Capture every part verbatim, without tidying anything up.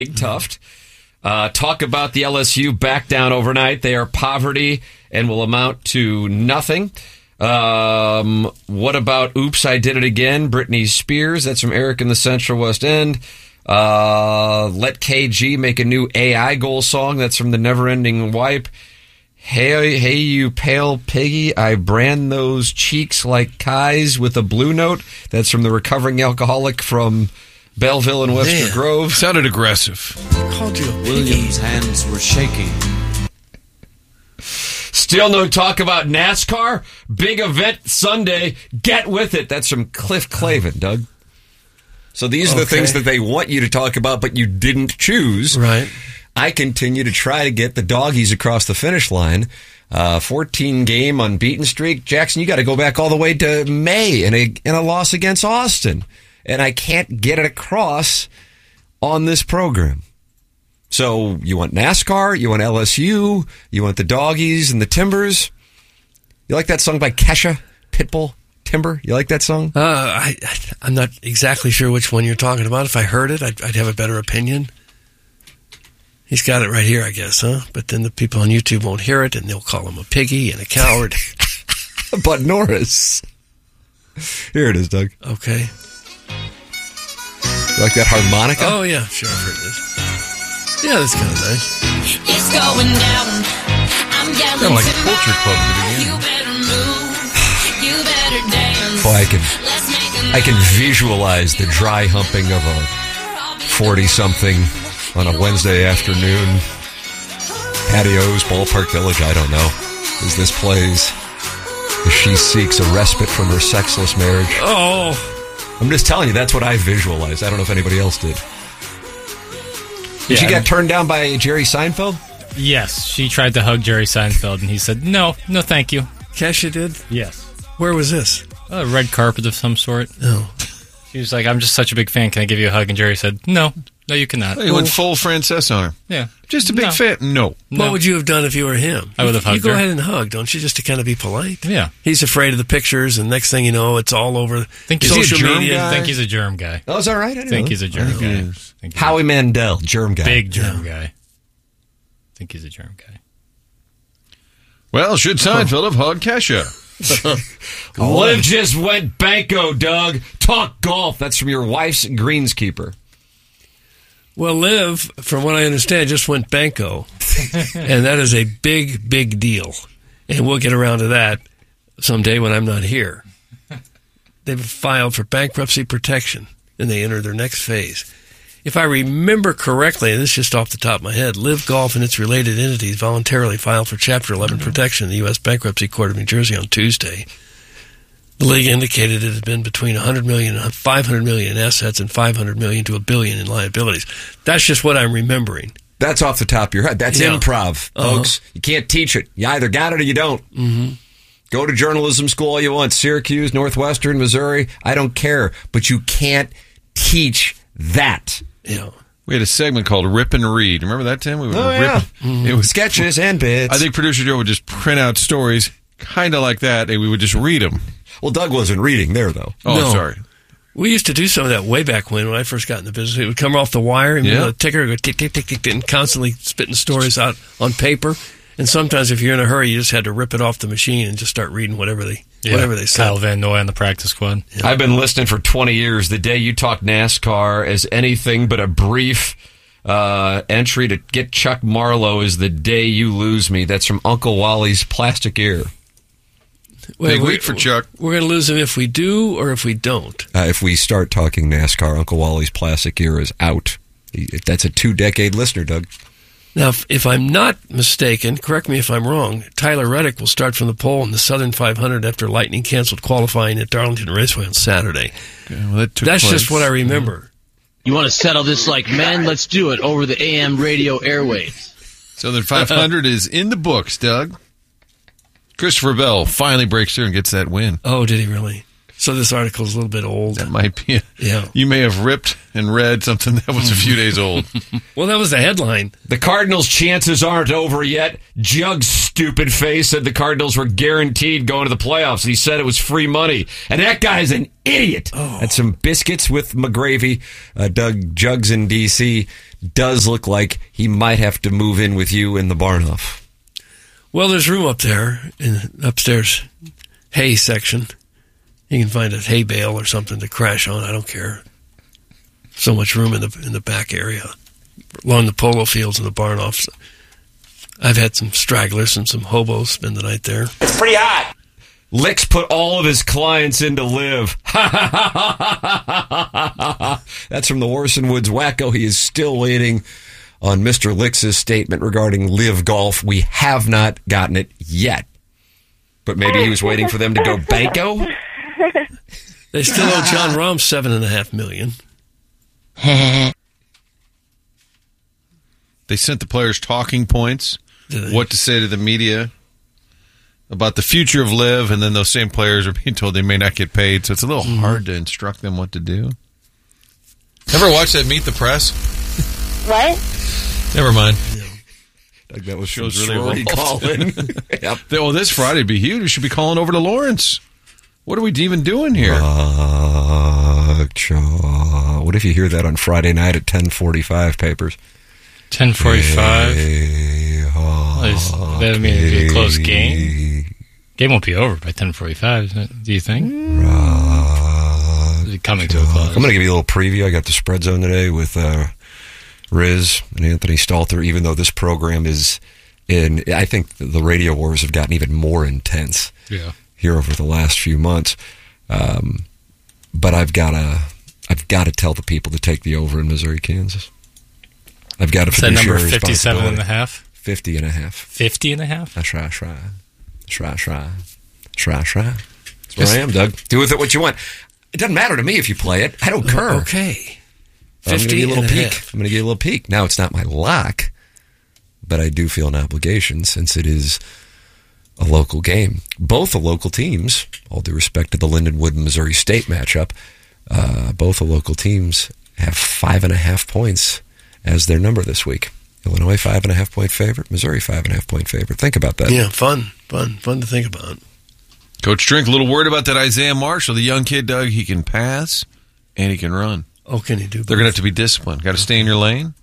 Tuft. Uh, talk about the L S U back down overnight. They are poverty and will amount to nothing. Um, what about Oops, I Did It Again? Britney Spears. That's from Eric in the Central West End. Uh, let K G make a new A I goal song. That's from the Never Ending Wipe. Hey, hey, you pale piggy, I brand those cheeks like Kai's with a blue note. That's from the Recovering Alcoholic from Belleville and Webster Man, Grove. Sounded aggressive. I called you a piggy. William's hands were shaking. Still no talk about NASCAR. Big event Sunday. Get with it. That's from Cliff Clavin, Doug. So these are the Okay. things that they want you to talk about, but you didn't choose. Right. I continue to try to get the doggies across the finish line. Uh, fourteen game unbeaten streak. Jackson, you got to go back all the way to May in a, in a loss against Austin. And I can't get it across on this program. So you want NASCAR, you want L S U, you want the doggies and the Timbers. You like that song by Kesha, Pitbull, Timber? You like that song? Uh, I, I'm not exactly sure which one you're talking about. If I heard it, I'd, I'd have a better opinion. He's got it right here, I guess, huh? But then the people on YouTube won't hear it, and they'll call him a piggy and a coward. But Norris. Here it is, Doug. Okay. You like that harmonica? Oh, yeah, sure, I've heard this. Yeah, that's kind of nice. It's going down. I'm Kind yelling of like a timber. culture club at the beginning. You better move. You better dance. Boy, I can, Let's make a I can visualize the dry humping of a forty-something on a Wednesday afternoon. Patios, Ballpark Village, I don't know. As this plays, as she seeks a respite from her sexless marriage. Oh. I'm just telling you, that's what I visualized. I don't know if anybody else did. Did Yeah, she get I- turned down by Jerry Seinfeld? Yes, she tried to hug Jerry Seinfeld, and he said, no, no thank you. Kesha did? Yes. Where was this? A red carpet of some sort. Oh. She was like, I'm just such a big fan. Can I give you a hug? And Jerry said, no, no, you cannot. He went full Frances on her. Yeah. Just a big No. fan. No. No. What would you have done if you were him? I would have You hugged go her. ahead and hug, don't you, just to kind of be polite? Yeah. He's afraid of the pictures, and next thing you know, it's all over Think he's social a germ media. guy? I think he's a germ guy. Oh, is that right? I I think he's a germ guy. I think he's Howie Mandel, germ guy. a big germ guy. I think he's a germ guy. Well, should Seinfeld have hugged Kesha? Liv just went banko, Doug. Talk golf. That's from your wife's greenskeeper. Well, Liv, from what I understand, just went banco, and that is a big, big deal. And we'll get around to that someday when I'm not here. They've filed for bankruptcy protection, and they enter their next phase. If I remember correctly, and this is just off the top of my head, Liv Golf and its related entities voluntarily filed for Chapter eleven protection in the U S Bankruptcy Court of New Jersey on Tuesday. The league indicated it had been between one hundred million dollars and five hundred million dollars in assets and five hundred million dollars to a billion in liabilities. That's just what I'm remembering. That's off the top of your head. That's Yeah. improv, Uh-huh. folks. You can't teach it. You either got it or you don't. Mm-hmm. Go to journalism school all you want. Syracuse, Northwestern, Missouri. I don't care. But you can't teach that. Yeah. We had a segment called Rip and Read. Remember that, Tim? We would Oh, rip- yeah. It was Sketches and bits. I think producer Joe would just print out stories kind of like that, and we would just read them. Well, Doug wasn't reading there, though. Oh, No. sorry. We used to do some of that way back when, when I first got in the business. It would come off the wire, and Yeah. the ticker would go tick, tick, tick, tick, and constantly spitting stories out on paper. And sometimes if you're in a hurry, you just had to rip it off the machine and just start reading whatever they Yeah. whatever they said. Kyle Van Noy on the practice squad. I've been listening for twenty years. The day you talk NASCAR as anything but a brief uh, entry to get Chuck Marlowe is the day you lose me. That's from Uncle Wally's Plastic Ear. Wait, Big we- week for Chuck. We're going to lose him if we do or if we don't. Uh, if we start talking NASCAR, Uncle Wally's Plastic Ear is out. He- That's a two-decade listener, Doug. Now, if, if I'm not mistaken, correct me if I'm wrong, Tyler Reddick will start from the pole in the Southern five hundred after Lightning canceled qualifying at Darlington Raceway on Saturday. Okay, well, that took That's place. just what I remember. You want to settle this like men? Let's do it over the A M radio airwaves. Southern five hundred is in the books, Doug. Christopher Bell finally breaks through and gets that win. Oh, did he really? So this article is a little bit old. That might be. A, Yeah. You may have ripped and read something that was a few days old. Well, that was the headline. The Cardinals' chances aren't over yet. Jug's stupid face said the Cardinals were guaranteed going to the playoffs. He said it was free money. And that guy's an idiot. Oh. Had some biscuits with McGravy. Uh, Doug Jugs in D C does look like he might have to move in with you in the Barnoff. Well, there's room up there in upstairs hay section. You can find a hay bale or something to crash on. I don't care. So much room in the in the back area, along the polo fields and the Barnoffs. I've had some stragglers and some hobos spend the night there. It's pretty hot. Licks put all of his clients into Live. That's from the Orson Woods Wacko. He is still waiting on Mister Licks' statement regarding Live Golf. We have not gotten it yet. But maybe he was waiting for them to go banco? They still owe John Rahm seven and a half million. They sent the players talking points, what to say to the media about the future of Live, and then those same players are being told they may not get paid, so it's a little mm-hmm. hard to instruct them what to do. Ever watch that Meet the Press? What? Never mind. Yeah. Like that was shows really calling. Yep. Oh, this Friday would be huge. We should be calling over to Lawrence. What are we even doing here? Uh, what if you hear that on Friday night at ten forty-five, Papers? ten forty-five? Well, that would mean it'd be a close game. Game won't be over by ten forty-five, do you think? Is it coming to a close? I'm going to give you a little preview. I got the Spread Zone today with uh, Riz and Anthony Stalter, even though this program is in, I think the radio wars have gotten even more intense. Yeah. Here over the last few months, um, but I've got to, I've got to tell the people to take the over in Missouri, Kansas. I've got to. Is that number fifty-seven and a half? Fifty and a half. Fifty and a half. That's right, that's right, that's right, that's right, that's right, that's right. That's where I am, Doug. Do with it what you want. It doesn't matter to me if you play it. I don't care. Okay. Fifty I'm gonna give you a little peek. Half. I'm going to give you a little peek. Now it's not my lock, but I do feel an obligation since it is a local game. Both the local teams, all due respect to the Lindenwood and Missouri State matchup, uh, both the local teams have five and a half points as their number this week. Illinois five and a half point favorite, Missouri five and a half point favorite. Think about that. Yeah, fun, fun, fun to think about. Coach Drink, a little worried about that Isaiah Marshall, the young kid, Doug. He can pass and he can run. Oh, can he do both? They're going to have to be disciplined. Got to stay in your lane.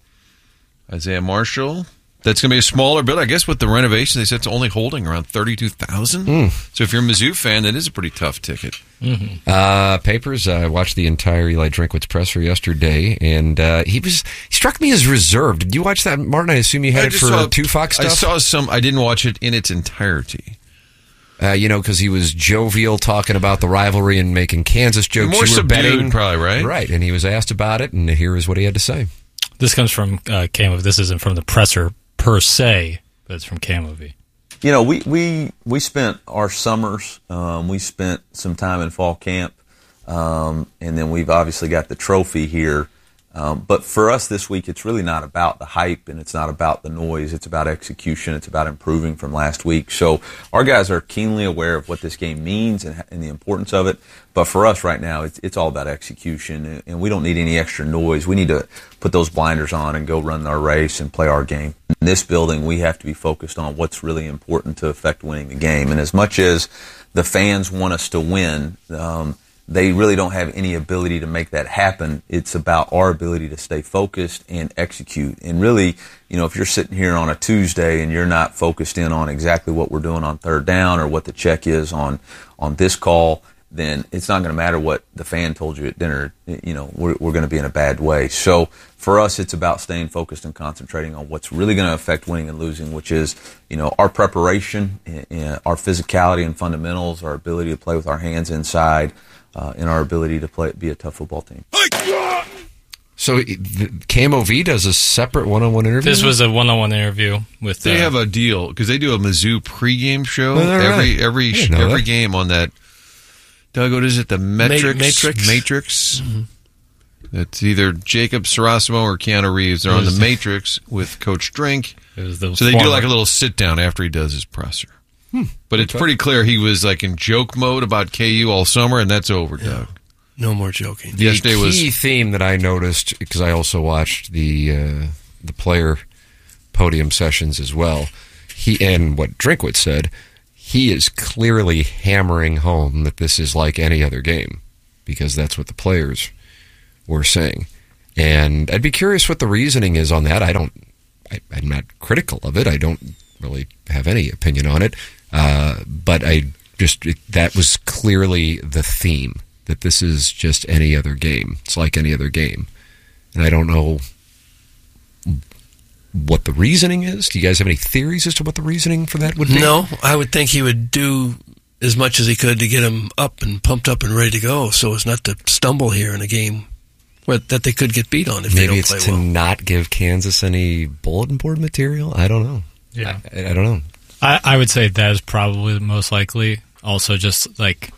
Isaiah Marshall. That's going to be a smaller build. I guess with the renovation, they said it's only holding around thirty-two thousand. Mm. So if you're a Mizzou fan, that is a pretty tough ticket. Mm-hmm. Uh, Papers, I watched the entire Eli Drinkwitz presser yesterday, and uh, he was he struck me as reserved. Did you watch that, Martin? I assume you had I it for saw, two Fox stuff? I saw some. I didn't watch it in its entirety. Uh, you know, because he was jovial, talking about the rivalry and making Kansas jokes. More you were subdued, betting, probably, right? Right, and he was asked about it, and here is what he had to say. This comes from uh, Camo. This isn't from the presser per se, but it's from Camo V. You know, we, we, we spent our summers, um, we spent some time in fall camp, um, and then we've obviously got the trophy here. Um, but for us this week, it's really not about the hype and it's not about the noise. It's about execution. It's about improving from last week. So our guys are keenly aware of what this game means and, and the importance of it. But for us right now, it's, it's all about execution, and we don't need any extra noise. We need to put those blinders on and go run our race and play our game. In this building, we have to be focused on what's really important to affect winning the game. And as much as the fans want us to win, um, they really don't have any ability to make that happen. It's about our ability to stay focused and execute. And really, you know, if you're sitting here on a Tuesday and you're not focused in on exactly what we're doing on third down or what the check is on, on this call, then it's not going to matter what the fan told you at dinner. You know, we're, we're going to be in a bad way. So for us, it's about staying focused and concentrating on what's really going to affect winning and losing, which is, you know, our preparation, our physicality and fundamentals, our ability to play with our hands inside, Uh, in our ability to play, be a tough football team. So Camo V does a separate one-on-one interview? This was a one-on-one interview with. They uh, have a deal because they do a Mizzou pregame show Oh, every right. every every game on that. Doug, what is it? The Metrics Matrix. Matrix. Mm-hmm. It's either Jacob Sarasimo or Keanu Reeves. They're on the Matrix with Coach Drink. It was the so they former. do like a little sit down after he does his presser. But it's pretty clear he was like in joke mode about K U all summer, and that's over, Doug. No more joking. The Yesterday key was theme that I noticed, because I also watched the uh, the player podium sessions as well, he and what Drinkwitz said, he is clearly hammering home that this is like any other game, because that's what the players were saying. And I'd be curious what the reasoning is on that. I don't, I, I'm not critical of it. I don't really have any opinion on it. Uh, but I just, it, that was clearly the theme, that this is just any other game. It's like any other game. And I don't know what the reasoning is. Do you guys have any theories as to what the reasoning for that would be? No, I would think he would do as much as he could to get him up and pumped up and ready to go, so as not to stumble here in a game where, that they could get beat on if Maybe they don't it's play to well. not give Kansas any bulletin board material. I don't know. Yeah. I, I don't know. I, I would say that is probably the most likely. Also, just like,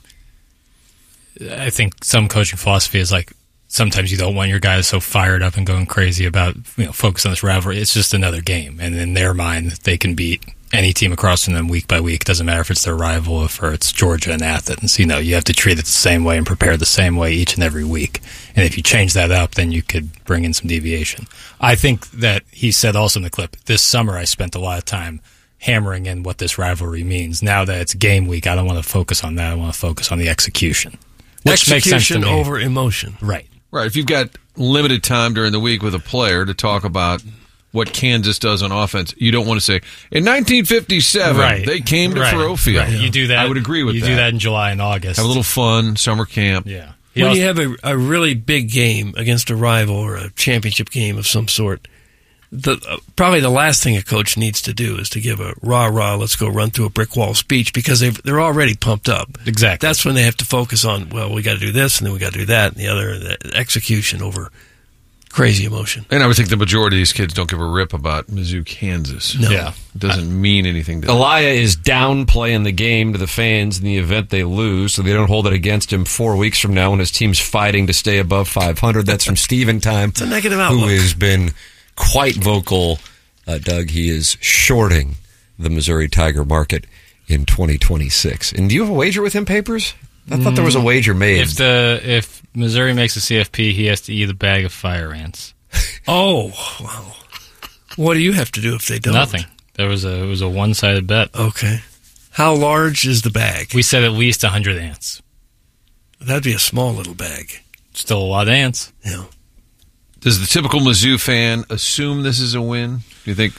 I think some coaching philosophy is like, sometimes you don't want your guys so fired up and going crazy about, you know, focus on this rivalry. It's just another game. And in their mind, they can beat any team across from them week by week. It doesn't matter if it's their rival or if it's Georgia and Athens. You know, you have to treat it the same way and prepare the same way each and every week. And if you change that up, then you could bring in some deviation. I think that he said also in the clip, this summer I spent a lot of time hammering in what this rivalry means. Now that it's game week, I don't want to focus on that. I want to focus on the execution. Which makes sense to Execution me. over emotion. Right. right. If you've got limited time during the week with a player to talk about what Kansas does on offense, you don't want to say, in nineteen fifty-seven, Right. they came to Right. Thoreau Field. Right. You do that. I would agree with you that. You do that in July and August. Have a little fun, summer camp. Yeah. He When also- you have a, a really big game against a rival or a championship game of some sort, the uh, probably the last thing a coach needs to do is to give a rah-rah, let's go run through a brick wall speech, because they've, they're already pumped up. Exactly. That's when they have to focus on, well, we got to do this, and then we got to do that, and the other, the execution over crazy emotion. And I would think the majority of these kids don't give a rip about Mizzou, Kansas. No. Yeah. It doesn't mean anything to them. Elia is downplaying the game to the fans in the event they lose, so they don't hold it against him four weeks from now when his team's fighting to stay above five hundred. That's from Steven Time, It's a negative who outlook. has been quite vocal. Uh, Doug, he is shorting the Missouri Tiger market in twenty twenty-six. And do you have a wager with him, Papers? I thought there was a wager made. If the if Missouri makes a C F P, he has to eat a bag of fire ants. Oh, wow. What do you have to do if they don't? Nothing. There was a it was a one sided bet. Okay. How large is the bag? We said at least a hundred ants. That'd be a small little bag. Still a lot of ants. Yeah. Does the typical Mizzou fan assume this is a win? Do you think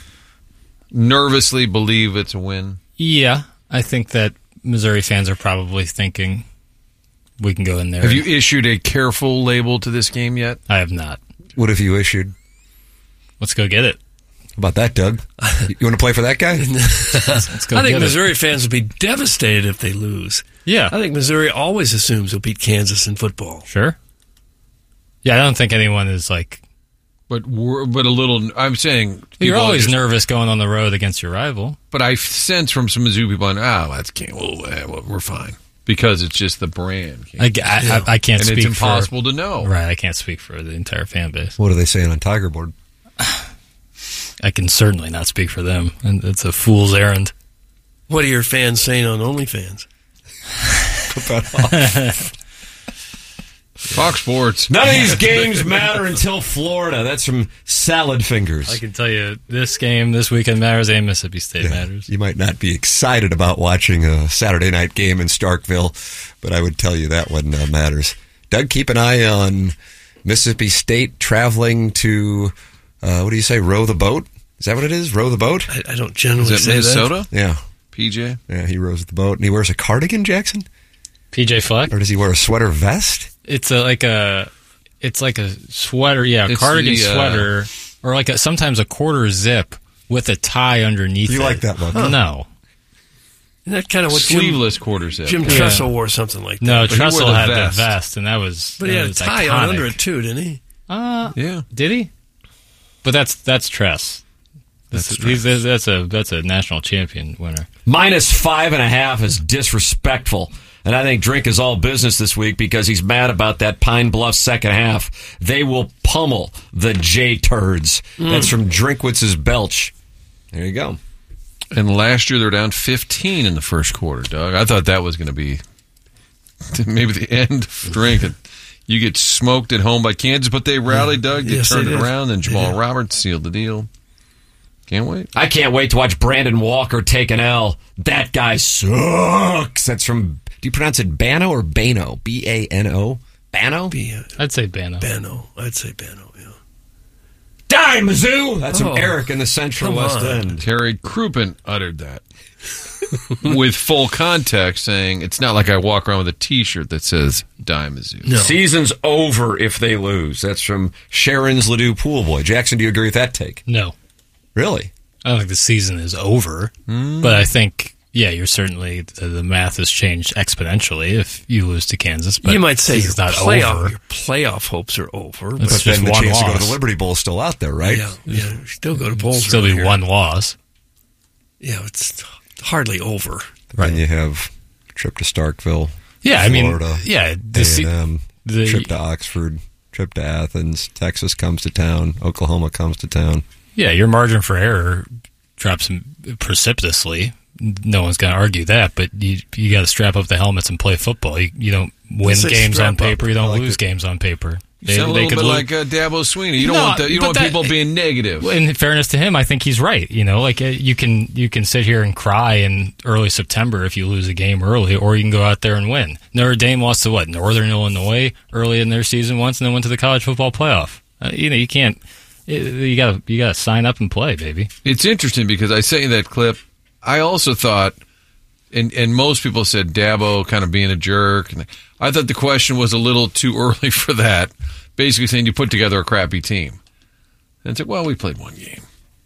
nervously believe it's a win? Yeah, I think that Missouri fans are probably thinking we can go in there. Have you issued a careful label to this game yet? I have not. What have you issued? Let's go get it. How about that, Doug? You want to play for that guy? Let's go I think get Missouri fans would be devastated if they lose. it. Yeah, I think Missouri always assumes they'll beat Kansas in football. sure. Yeah, I don't think anyone is like. But we're, but a little. I'm saying You're people always just- nervous going on the road against your rival. But I sense from some Mizzou people, ah, oh, that's can't. Well, eh, well, we're fine because it's just the brand, I, I, I, I can't and speak it's impossible for, to know. Right, I can't speak for the entire fan base. What are they saying on Tiger Board? I can certainly not speak for them, and it's a fool's errand. What are your fans saying on OnlyFans? Fox Sports. None of these games matter until Florida. That's from Salad Fingers. I can tell you, this game this weekend matters, and Mississippi State matters. You might not be excited about watching a Saturday night game in Starkville, but I would tell you that one uh, matters. Doug, keep an eye on Mississippi State traveling to, uh, what do you say, row the boat? Is that what it is? Row the boat? I, I don't generally Is it say Minnesota? Yeah. P J? Yeah, he rows the boat. And he wears a cardigan, Jackson? P J Fleck. Or does he wear a sweater vest? It's a, like a, it's like a sweater, yeah, a It's cardigan the, uh, sweater, or like a, sometimes a quarter zip with a tie underneath. You it. like that look? No, that. Isn't that kind of what Jim, Sleeveless quarter zip. Jim Yeah. Tressel wore, something like that? no. But he wore Tressel the had vest. the vest, and that was. But he that had a was tie iconic. on under it, too, didn't he? Uh, Yeah. did he? But that's that's Tress. That's, he's, that's a that's a national champion winner. Minus five and a half is disrespectful. And I think Drink is all business this week because he's mad about that Pine Bluff second half. They will pummel the J-turds. That's from Drinkwitz's Belch. There you go. And last year they were down fifteen in the first quarter, Doug. I thought that was going to be maybe the end of strength. You get smoked at home by Kansas, but they rallied, Doug. They Yes, turned they it did. around, and Jamal Yeah. Roberts sealed the deal. Can't wait. I can't wait to watch Brandon Walker take an L. That guy sucks. That's from, do you pronounce it Bano or Bano? B A N O? Bano? Be a I'd say Bano. Bano. I'd say Bano, yeah. Die, Mizzou! That's from Oh, Eric in the Central come West on. End. Terry Crouppen uttered that with full context, saying, it's not like I walk around with a T-shirt that says Die Mizzou. No. Season's over if they lose. That's from Sharon's Ladue Pool Boy. Jackson, do you agree with that take? No. Really? I don't think the season is over, Hmm. but I think, yeah, you're certainly, the, the math has changed exponentially if you lose to Kansas. But you might say your it's not playoff, over. your playoff hopes are over. It's But just one loss. Liberty Bowl is still out there, right? yeah, yeah, you still go to bowls. Still around be here. one loss. Yeah, it's hardly over. Right. And you have trip to Starkville, Yeah, Florida, I mean, yeah, the, se- A and M, the trip to Oxford, trip to Athens, Texas comes to town, Oklahoma comes to town. yeah, your margin for error drops precipitously. No one's going to argue that, but you you got to strap up the helmets and play football. You, you don't win Say games on strap up. paper. You don't I like lose it. games on paper. You sound a little bit lose- like uh, Dabo Sweeney. You don't No, want the, you don't but want that- people being negative. In fairness to him, I think he's right. You know, like uh, you can you can sit here and cry in early September if you lose a game early, or you can go out there and win. Notre Dame lost to what, Northern Illinois early in their season once, and then went to the college football playoff. Uh, you know, you can't. You got to you got to sign up and play, baby. It's interesting because I sent you that clip. I also thought, and and most people said Dabo kind of being a jerk. And I thought the question was a little too early for that. Basically saying you put together a crappy team. And said, well, we played one game.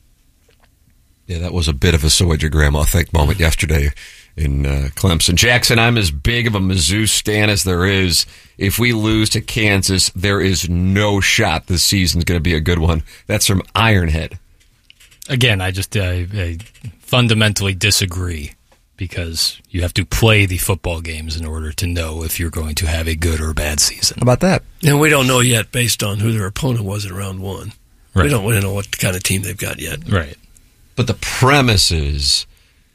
Yeah, that was a bit of a so your grandma think moment yesterday in uh, Clemson. Jackson, I'm as big of a Mizzou stan as there is. If we lose to Kansas, there is no shot this season's going to be a good one. That's from Ironhead. Again, I just uh, I fundamentally disagree because you have to play the football games in order to know if you're going to have a good or bad season. How about that? And we don't know yet based on who their opponent was in round one. Right. We don't we don't know what kind of team they've got yet. Right. But the premise is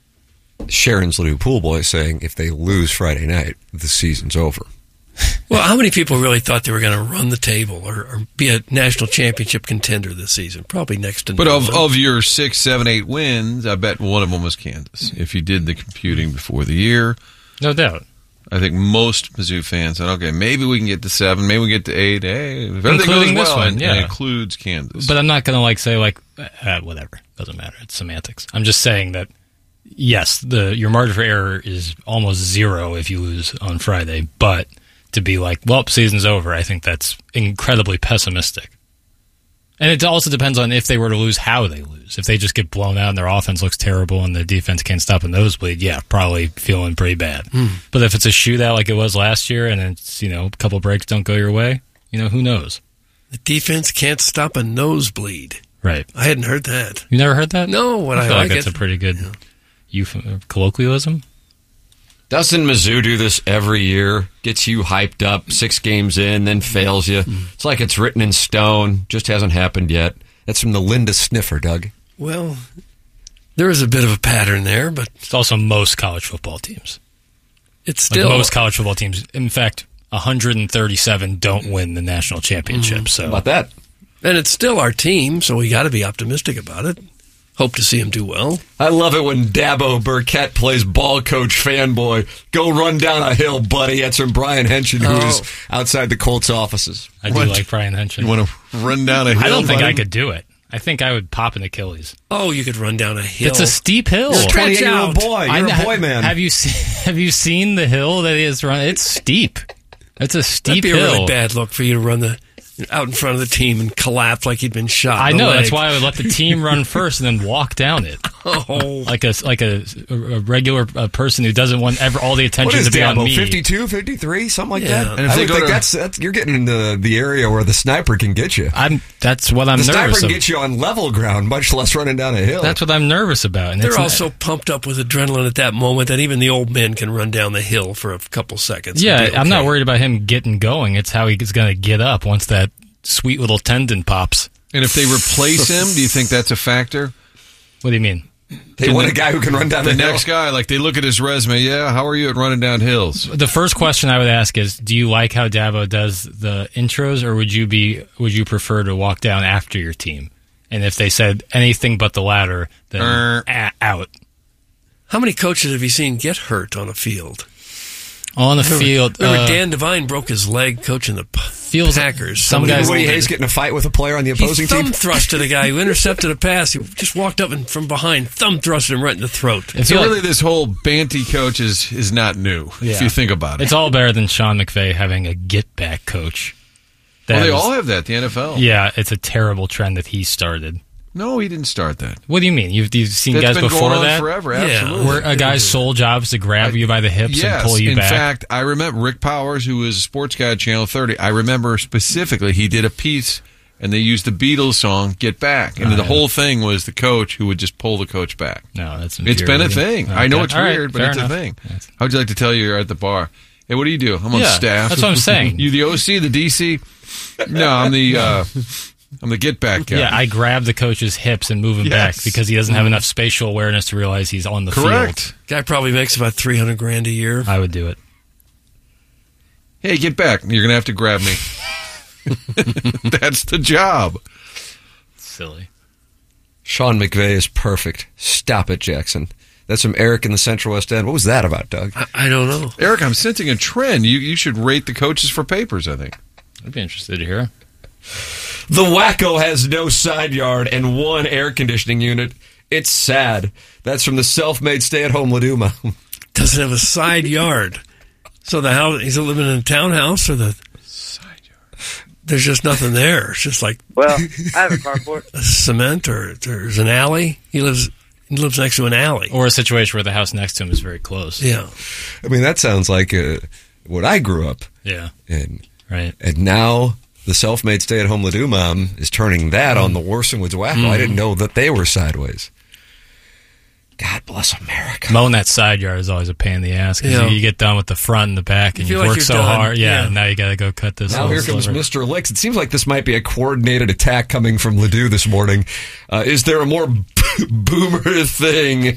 Sharon's little pool boy saying if they lose Friday night, the season's over. Well, how many people really thought they were going to run the table or, or be a national championship contender this season? Probably next to But no of, one. of your six, seven, eight wins, I bet one of them was Kansas. If you did the computing before the year, No doubt. I think most Mizzou fans said, okay, maybe we can get to seven, maybe we get to eight. Hey, if everything Including goes this well, one, and, yeah. and it includes Kansas. But I'm not going to like say like uh, whatever. Doesn't matter. It's semantics. I'm just saying that yes, the your margin for error is almost zero if you lose on Friday. But to be like, well, season's over, I think that's incredibly pessimistic. And it also depends on if they were to lose, how they lose. If they just get blown out and their offense looks terrible and the defense can't stop a nosebleed, yeah, probably feeling pretty bad. But if it's a shootout like it was last year and it's, you know, a couple breaks don't go your way, you know, who knows? The defense can't stop a nosebleed. Right. I hadn't heard that. You never heard that? No, what I I, feel like, like that's it. a pretty good euph- colloquialism. Doesn't Mizzou do this every year? Gets you hyped up six games in, then fails you. It's like it's written in stone. Just hasn't happened yet. That's from the Linda Sniffer, Doug. Well, there is a bit of a pattern there, but It's also most college football teams. it's Like still most college football teams. In fact, one hundred thirty-seven don't win the national championship. So How about that? and it's still our team, so we got to be optimistic about it. Hope to see him do well. I love it when Dabo Burkett plays ball coach fanboy. Go run down a hill, buddy. That's from Brian Henson, who is Oh. outside the Colts offices. I do What? like Brian Henson. you want to run down a hill? I don't think buddy? I could do it. I think I would pop an Achilles. Oh, you could run down a hill. It's a steep hill. Stretch twenty-eight-year-old out. boy. I You're know- a boy, man. Have you seen, have you seen the hill that he is running? It's steep. It's a That'd steep be a hill. really bad look for you to run the out in front of the team and collapse like he'd been shot. I in the know. That's leg. why I would let the team run first and then walk down it. Oh, Like a like a, a regular uh, person who doesn't want ever all the What attention is to be on Dabo? me. fifty-two, fifty-three, something like Yeah. that? And if I they would go think to- that's, that's you're getting into the area where the sniper can get you. I'm. That's what I'm The sniper nervous can about. get you on level ground, much less running down a hill. That's what I'm nervous about. And they're it's not- also pumped up with adrenaline at that moment that even the old men can run down the hill for a couple seconds. and yeah. be I'm not okay. worried about him getting going. It's how he's going to get up once that sweet little tendon pops. And if they replace him, do you think that's a factor? What do you mean? They want a guy who can run down the the hill. next guy. Like they look at his resume. Yeah, how are you at running down hills? The first question I would ask is, do you like how Dabo does the intros, or would you be would you prefer to walk down after your team? And if they said anything but the latter, then Er. ah, out. How many coaches have you seen get hurt on a field? On the Remember, field, remember uh, Dan Devine broke his leg coaching the P- Feels- Packers. some Somebody guys- Woody rolled Hayes it. getting a fight with a player on the He opposing thumb team. thrusted a guy who intercepted a pass. He just walked up and from behind, thumb thrusted him right in the throat. I So feel really, like this whole Banty coach is is not new. If Yeah. you think about it, it's all better than Sean McVay having a get back coach. That well, they is- all have that. The N F L. Yeah, it's a terrible trend that he started. No, he didn't start that. What do you mean? You've, you've seen That's guys been before going on that? forever. Yeah. Absolutely. Where a guy's sole job is to grab you by the hips Yes, and pull you in back. fact, I remember Rick Powers, who was a sports guy at Channel thirty. I remember specifically he did a piece, and they used the Beatles song "Get Back," and Oh, the yeah. whole thing was the coach who would just pull the coach back. No, that's It's been a infuriating. thing. I know Okay. it's All right, weird, but fair it's enough. a thing. That's- How would you like to tell you you're at the bar? Hey, what do you do? I'm on Yeah, staff. that's what I'm saying. You the O C, the D C? No, I'm the uh, I'm the get back guy. Yeah, I grab the coach's hips and move him Yes. back because he doesn't have enough spatial awareness to realize he's on the Correct. field. Guy probably makes about three hundred grand a year. I would do it. Hey, get back. You're gonna have to grab me. That's the job. Silly. Sean McVay is perfect. Stop it, Jackson. That's from Eric in the Central West End. What was that about, Doug? I, I don't know. Eric, I'm sensing a trend. You you should rate the coaches for papers, I think. I'd be interested to hear. The Wacko has no side yard and one air conditioning unit. It's sad. That's from the self-made stay-at-home Laduma. Doesn't have a side yard. So the house, he's living in a townhouse or the Side yard. there's just nothing there. It's just like Well, I have a carport. cement or there's an alley. He lives he lives next to an alley. Or a situation where the house next to him is very close. Yeah. I mean, that sounds like uh, what I grew up Yeah, in. right. And now the self-made stay-at-home Ladue mom is turning that on the Worston Woods Wacko. I didn't know that they were sideways. God bless America. Mowing that side yard is always a pain in the ass because Yeah. you get done with the front and the back and You you feel like work you're so done. hard. Yeah, Yeah. now you got to go cut this. Now little here comes sliver. Mister Licks. It seems like this might be a coordinated attack coming from Ladue this morning. Uh, is there a more boomer thing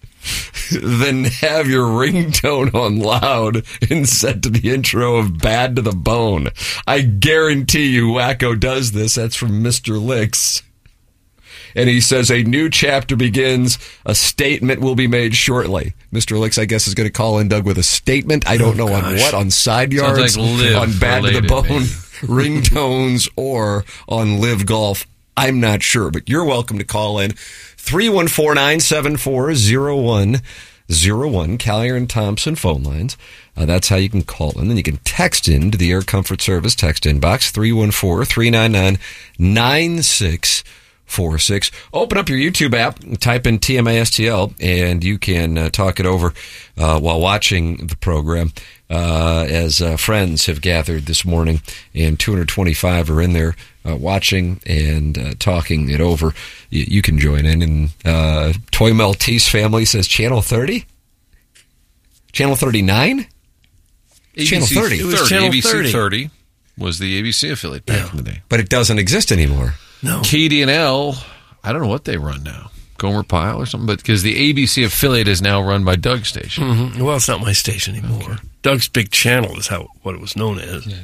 than have your ringtone on loud and set to the intro of Bad to the Bone? I guarantee you Wacko does this. That's from Mister Licks. And he says a new chapter begins. A statement will be made shortly. Mister Licks, I guess, is going to call in, Doug, with a statement. I don't know on gosh. what, on side yards, like Live on Bad to the related, Bone, maybe. ringtones, or on Live Golf. I'm not sure, but you're welcome to call in. three one four, nine seven four, zero one zero one, Collier and Thompson phone lines. Uh, that's how you can call in. Then you can text in to the Air Comfort Service text inbox, three one four, three nine nine, nine six four six. Open up your YouTube app, type in T M A S T L, and you can uh, talk it over uh, while watching the program. Uh, as uh, friends have gathered this morning, and two hundred twenty-five are in there uh, watching and uh, talking it over. You, you can join in. And uh, Toy Maltese family says Channel thirty? Channel thirty-nine? Channel thirty. It was Channel A B C thirty. thirty was the A B C affiliate back Yeah. in the day. But it doesn't exist anymore. No. K D and L, I don't know what they run now. Gomer Pyle or something, but because the A B C affiliate is now run by Doug's station. Mhm. Well, it's not my station anymore. Doug's Big Channel is how what it was known as. Yeah.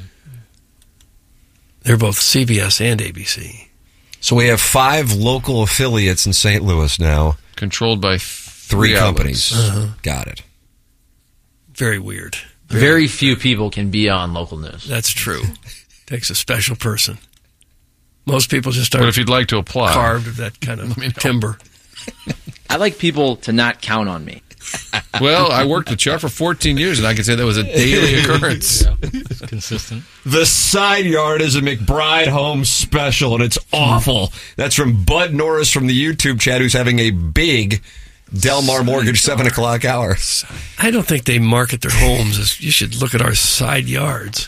They're both C B S and A B C. So we have five local affiliates in Saint Louis now. Controlled by Three, three companies. outlets. Got it. Very weird. Very few people can be on local news. That's true. Takes a special person. Most people just But are if you'd like to apply, carved of that kind of timber. I like people to not count on me. well, I worked with Chuck for fourteen years, and I can say that was a daily occurrence. Yeah, it's consistent. The Side Yard is a McBride Home special, and it's awful. That's from Bud Norris from the YouTube chat, who's having a big Delmar Mortgage seven o'clock hour. I don't think they market their homes as you should look at our side yards.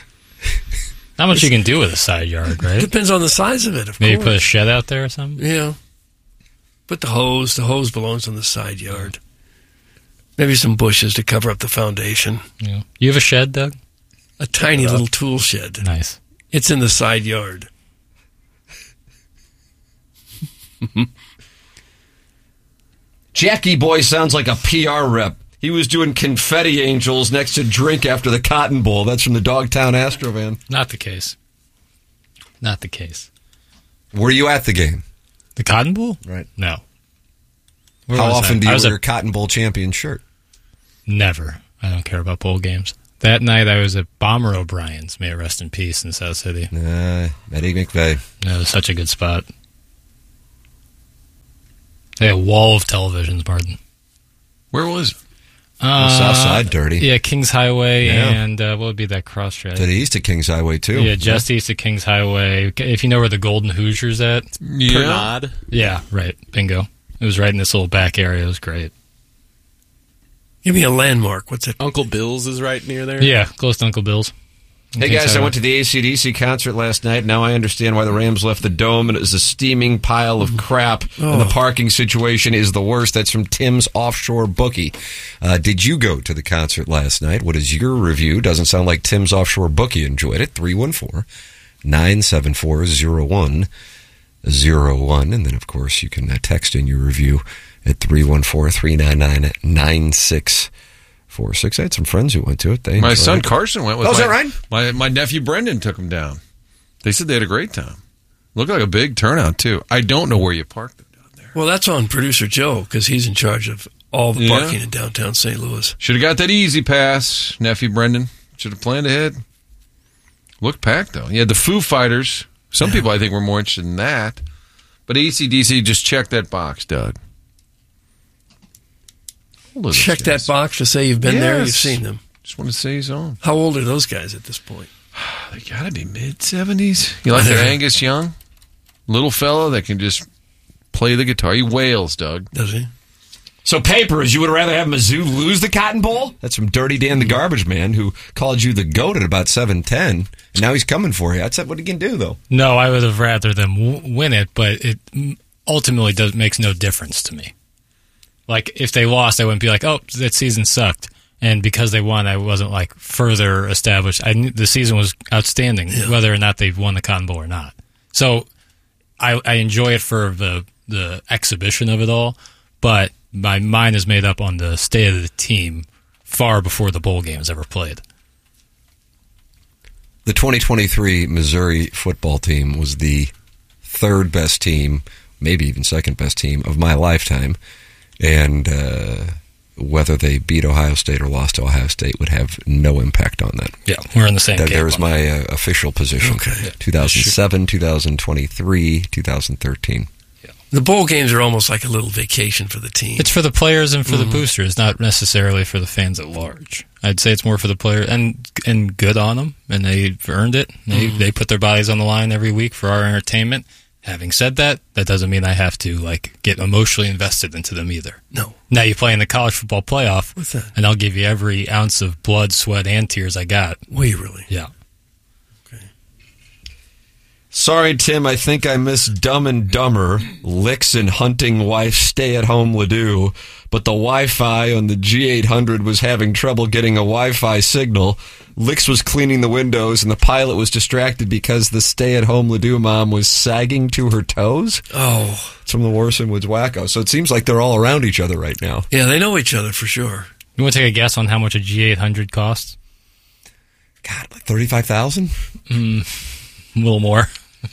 Not much you can do with a side yard, right? Depends on the size of it, of Maybe course. put a shed out there or something. Yeah. Put the hose. The hose belongs on the side yard. Maybe some bushes to cover up the foundation. Yeah. You have a shed, Doug? A tiny little tool shed. Nice. It's in the side yard. Jackie Boy sounds like a P R rep. He was doing confetti angels next to drink after the Cotton Bowl. That's from the Dogtown Astrovan. Not the case. Not the case. Were you at the game? The Cotton Bowl? Right. No. Where How was often I? do I you was wear a- your Cotton Bowl champion shirt? Never. I don't care about bowl games. That night I was at Bomber O'Brien's, may it rest in peace, in South City. Uh, Eddie McVeigh. It was such a good spot. They had a wall of televisions, Martin. Where was it? Uh, South Side dirty. Yeah, Kings Highway Yeah. and uh, what would be that cross street? To the east of Kings Highway, too. Yeah, just east of Kings Highway. If you know where the Golden Hoosier's at. Yeah. Pernod. Yeah, right. Bingo. It was right in this little back area. It was great. Give me a landmark. What's it? Uncle Bill's is right near there. Yeah, close to Uncle Bill's. Hey guys, I went to the A C D C concert last night. Now I understand why the Rams left the Dome, and it was a steaming pile of crap. And the parking situation is the worst. That's from Tim's Offshore Bookie. Uh, did you go to the concert last night? What is your review? Doesn't sound like Tim's Offshore Bookie enjoyed it. three one four, nine seven four, zero one zero one. And then, of course, you can uh, text in your review at three one four, three nine nine, nine six four six. I had some friends who went to it. They My enjoyed son it. Carson went with Oh, is my, that right? my my nephew Brendan took him down. They said they had a great time. Looked like a big turnout too. I don't know where you parked them down there. Well, that's on producer Joe because he's in charge of all the Yeah. parking in downtown Saint Louis. Should have got that easy pass, nephew Brendan. Should have planned ahead. Looked packed though. Yeah, the Foo Fighters. Some people I think were more interested in that, but A C D C just checked that box, Doug. Little Check guys. that box to say you've been there. You've Yes. seen them. Just want to say he's on. How old are those guys at this point? They gotta be mid seventies. You like that Angus Young, little fellow that can just play the guitar. He wails, Doug. Does he? So, Papers, you would rather have Mizzou lose the Cotton Bowl? That's from Dirty Dan the Garbage Man, who called you the GOAT at about seven ten, and now he's coming for you. That's what he can do, though. No, I would have rather them w- win it, but it ultimately does makes no difference to me. Like, if they lost, I wouldn't be like, oh, that season sucked. And because they won, I wasn't, like, further established. I knew the season was outstanding, Yeah. whether or not they won the Cotton Bowl or not. So I, I enjoy it for the, the exhibition of it all, but my mind is made up on the state of the team far before the bowl game is ever played. The twenty twenty-three Missouri football team was the third best team, maybe even second best team of my lifetime. And uh, whether they beat Ohio State or lost to Ohio State would have no impact on that. Yeah, we're in the same That, camp there is on my uh, official position. Okay. two thousand seven, two thousand twenty-three, two thousand thirteen. The bowl games are almost like a little vacation for the team. It's for the players and for Mm-hmm. the boosters, not necessarily for the fans at large. I'd say it's more for the players, and and good on them, and they've earned it. They Mm-hmm. they put their bodies on the line every week for our entertainment. Having said that, that doesn't mean I have to like get emotionally invested into them either. No. Now you play in the college football playoff, What's that? and I'll give you every ounce of blood, sweat, and tears I got. Will you really? Yeah. Sorry, Tim, I think I missed Dumb and Dumber, Licks and Hunting Wife Stay-at-Home Ladue, but the Wi-Fi on the G eight hundred was having trouble getting a Wi-Fi signal. Licks was cleaning the windows, and the pilot was distracted because the stay-at-home Ladue mom was sagging to her toes. Oh. It's from the Warson Woods Wacko. So it seems like they're all around each other right now. Yeah, they know each other for sure. You want to take a guess on how much a G eight hundred costs? God, like thirty-five thousand? Mm, a little more.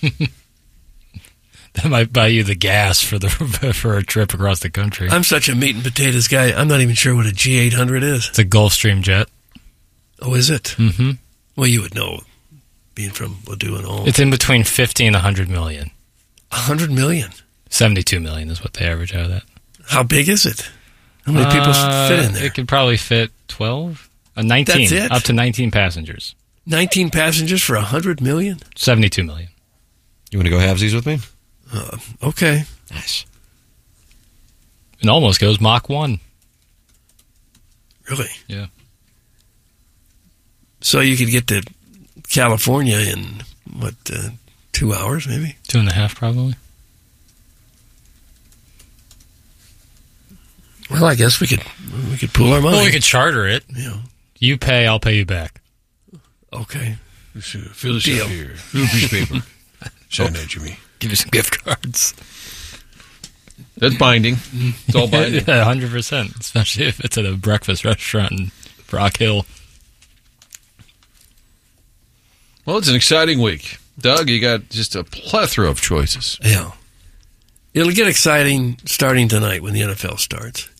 That might buy you the gas for the for a trip across the country. I'm such a meat and potatoes guy, I'm not even sure what a G eight hundred is. It's a Gulfstream jet. Oh, is it? Mm-hmm. Well, you would know, being from Ladue and all. It's in between fifty and one hundred million. one hundred million? seventy-two million is what they average out at. How big is it? How many people Uh, fit in there? It could probably fit twelve. Uh, nineteen. That's it? Up to nineteen passengers. nineteen passengers for one hundred million? seventy-two million. You want to go halvesies with me? Uh, okay. Nice. It almost goes Mach one. Really? Yeah. So you could get to California in, what, uh, two hours maybe? Two and a half, probably. Well, I guess we could we could pool our money. Well, we could charter it. Yeah. You pay, I'll pay you back. Okay. Fill this Deal. up here. Little piece of paper. Send that, Jimmy. Give you some gift cards. That's binding. It's all binding. Yeah, one hundred percent, especially if it's at a breakfast restaurant in Rock Hill. Well, it's an exciting week. Doug, you got just a plethora of choices. Yeah. It'll get exciting starting tonight when the N F L starts.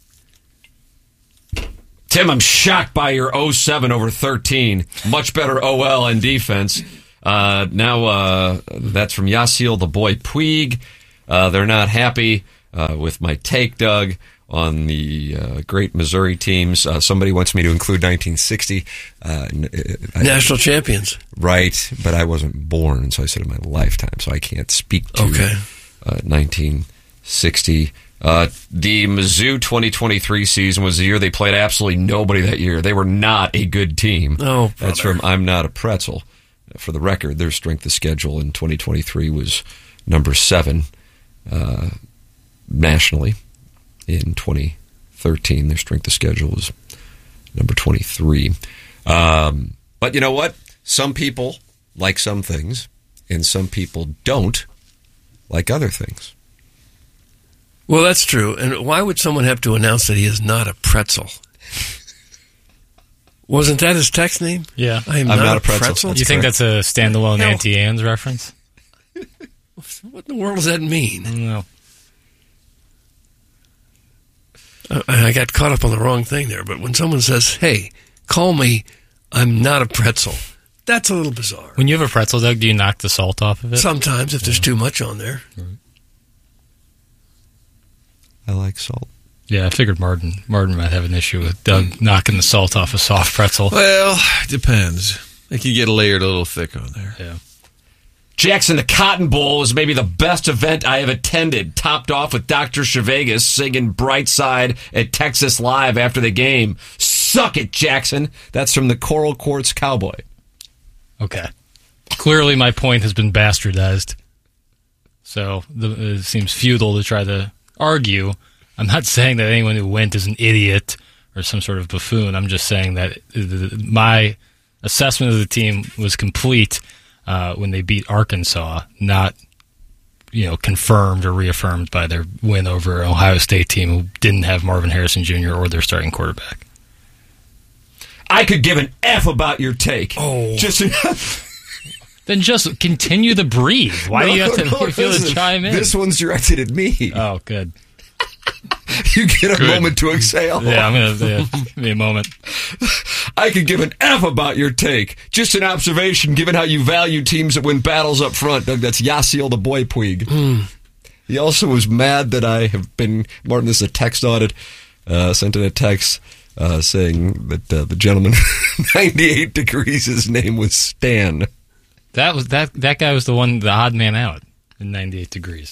Tim, I'm shocked by your oh seven over thirteen. Much better O L and defense. Uh, now, uh, that's from Yasiel the Boy Puig. Uh, they're not happy uh, with my take, Doug, on the uh, great Missouri teams. Uh, somebody wants me to include nineteen sixty. Uh, I, National champions. Right, but I wasn't born, so I said in my lifetime, so I can't speak to Okay. uh, nineteen sixty. Uh, the Mizzou twenty twenty-three season was the year they played absolutely nobody that year. They were not a good team. Oh, That's brother. from I'm Not a Pretzel. For the record, their strength of schedule in twenty twenty-three was number seven uh, nationally. In twenty thirteen, their strength of schedule was number twenty-three. Um, but you know what? Some people like some things, and some people don't like other things. Well, that's true. And why would someone have to announce that he is not a pretzel? Wasn't that his text name? Yeah. I am I'm not, not a a pretzel. pretzel. You think that's a standalone Hell. Auntie Anne's reference? What in the world does that mean? No. I, I got caught up on the wrong thing there. But when someone says, hey, call me, I'm not a pretzel, that's a little bizarre. When you have a pretzel, Doug, do you knock the salt off of it? Sometimes if there's too much on there. I like salt. Yeah, I figured Martin Martin might have an issue with Doug knocking the salt off a soft pretzel. Well, depends. They can get layered a little thick on there. Yeah. Jackson, the Cotton Bowl was maybe the best event I have attended, topped off with Doctor Chevegas singing Brightside at Texas Live after the game. Suck it, Jackson. That's from the Coral Quartz Cowboy. Okay. Clearly, my point has been bastardized. So the, it seems futile to try to argue. I'm not saying that anyone who went is an idiot or some sort of buffoon. I'm just saying that my assessment of the team was complete uh, when they beat Arkansas, not you know confirmed or reaffirmed by their win over an Ohio State team who didn't have Marvin Harrison Junior or their starting quarterback. I could give an F about your take. Oh. Just Then just continue to breathe. Why do you have to No, no, feel listen, to chime in? This one's directed at me. Oh, good. You get a Good. moment to exhale. Yeah, I'm going to yeah, give me a moment. I could give an F about your take. Just an observation, given how you value teams that win battles up front. Doug, that's Yasiel the Boy Puig. Mm. He also was mad that I have been, Martin, this is a text audit, uh, sent in a text uh, saying that uh, the gentleman, ninety-eight degrees, his name was Stan. That was that that guy was the one, the odd man out in ninety-eight degrees.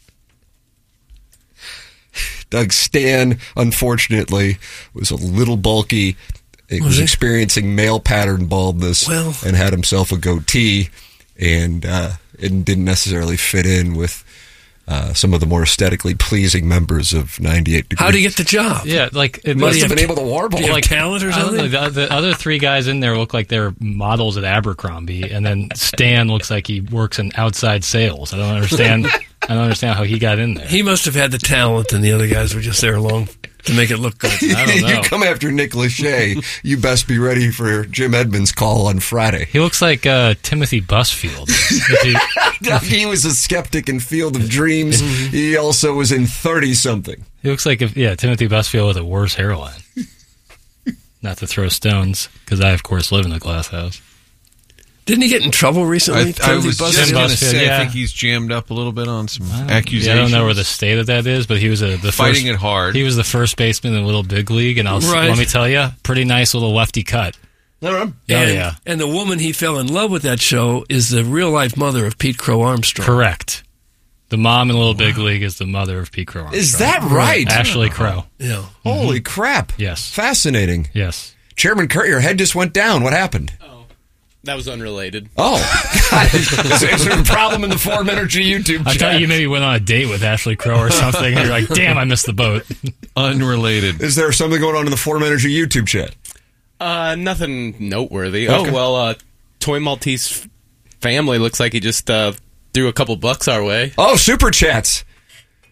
Doug, Stan, unfortunately, was a little bulky. He was, Was he? experiencing male pattern baldness Well- and had himself a goatee, and uh, it didn't necessarily fit in with uh, some of the more aesthetically pleasing members of ninety-eight degrees. How do you get the job? Yeah, like it Must do have you been have- able to warble. do you have like talent or I don't know, something? the, the other three guys in there look like they're models at Abercrombie, and then Stan looks like he works in outside sales. I don't understand. I don't understand how he got in there. He must have had the talent, and the other guys were just there along to make it look good. I don't know. You come after Nick Lachey, you best be ready for Jim Edmonds' call on Friday. He looks like uh, Timothy Busfield. If he, He was a skeptic in Field of Dreams. He also was in thirty-something. he looks like if yeah, Timothy Busfield with a worse hairline. Not to throw stones, because I of course live in a glass house. Didn't he get in trouble recently? I, I Timothy was Busfield? just going to Busfield, say, yeah. I think he's jammed up a little bit on some I accusations. Yeah, I don't know where the state of that is, but he was a the Fighting first, it hard. He was the first baseman in Little Big League, and I'll Right. let me tell you, pretty nice little lefty cut. And, Oh, yeah. and the woman he fell in love with that show is the real life mother of Pete Crow Armstrong. Correct. The mom in Little Big League is the mother of Pete Crow Armstrong. Is that right? Ashley Crow. Yeah. Holy crap. Yes. Fascinating. Yes. Chairman Kurt, your head just went down. What happened? That was unrelated. Oh. is, is there a problem in the Form Energy YouTube I chat? thought you maybe went on a date with Ashley Crow or something, and you're like, damn, I missed the boat. Unrelated. Is there something going on in the Form Energy YouTube chat? Uh, nothing noteworthy. Okay. Oh, well, uh, Toy Maltese family looks like he just uh, threw a couple bucks our way. Oh, super chats.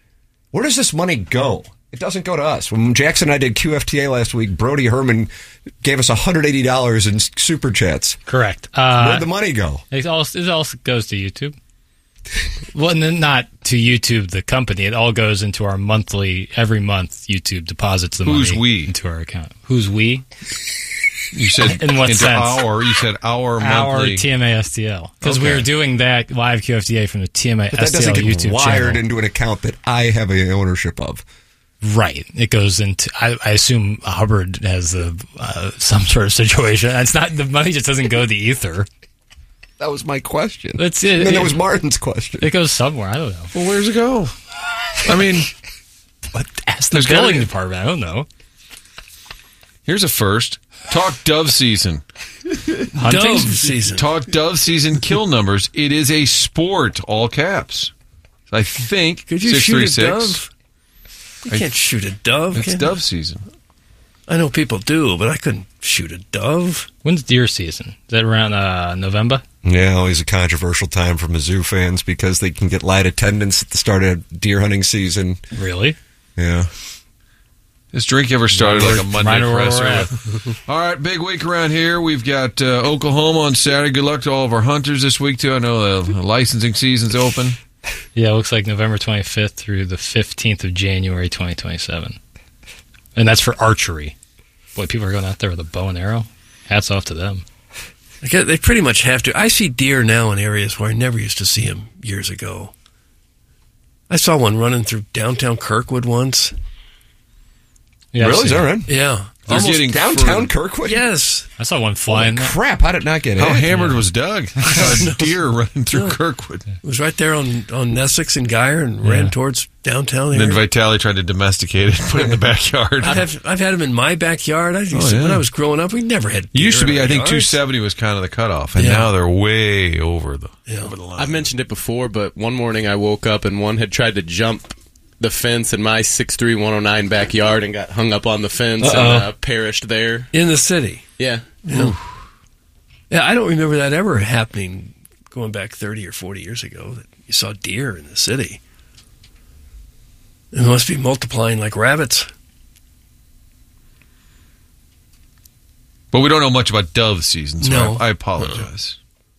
Where does this money go? It doesn't go to us. When Jackson and I did Q F T A last week, Brody Herman gave us one hundred eighty dollars in super chats. Correct. Uh, Where'd the money go? It all, it all goes to YouTube. Well, n- not to YouTube, the company. It all goes into our monthly, every month, YouTube deposits the Who's money we? into our account. Who's we? You said In what into sense? our, you said our monthly. Our T M A S T L. Because we Okay. were doing that live Q F T A from the T M A But that S T L doesn't get YouTube wired channel. into an account that I have a ownership of. Right. It goes into, I, I assume Hubbard has a, uh, some sort of situation. It's not, the money just doesn't go to ether. That was my question. That's it. And then it, that was Martin's question. It goes somewhere. I don't know. Well, where's it go? I mean, What? Ask the There's billing gotta- department. I don't know. here's a first. Talk dove season. Hunting? Dove season. Talk dove season kill numbers. It is a sport, all caps. I think Could you six shoot three a six. dove? You I- can't shoot a dove. It's can you? dove season. I know people do, but I couldn't shoot a dove. When's deer season? Is that around uh, November? Yeah, always a controversial time for Mizzou fans because they can get light attendance at the start of deer hunting season. Really? Yeah. This drink ever started like a Monday Right where we're presser. at. All right, big week around here. We've got uh, Oklahoma on Saturday. Good luck to all of our hunters this week, too. I know the licensing season's open. Yeah, it looks like November twenty-fifth through the fifteenth of January twenty twenty-seven. And that's for archery. Boy, people are going out there with a bow and arrow. Hats off to them. I guess they pretty much have to. I see deer now in areas where I never used to see them years ago. I saw one running through downtown Kirkwood once. Yeah, I've Really? Is seen that it. right? Yeah. They're Almost getting Downtown further- Kirkwood? Yes. I saw one Holy flying. crap, how did it not get How hit? hammered was Doug? He saw a deer running through Kirkwood. It was right there on, on Nessex and Geyer and Yeah. ran towards downtown And area. then Vitale tried to domesticate it, put it in the backyard. I've, have, I've had them in my backyard. I used Oh, to, yeah. When I was growing up, we never had It deer used to in be, our I think, yards. two seventy was kind of the cutoff, and Yeah. now they're way over the Yeah. over the line. I've mentioned it before, but one morning I woke up and one had tried to jump the fence in my six three one oh nine backyard and got hung up on the fence Uh-oh. and uh, perished there. In the city. Yeah. Yeah. Yeah, I don't remember that ever happening going back thirty or forty years ago that you saw deer in the city. It must be multiplying like rabbits. But we don't know much about dove season, so No. I, I apologize.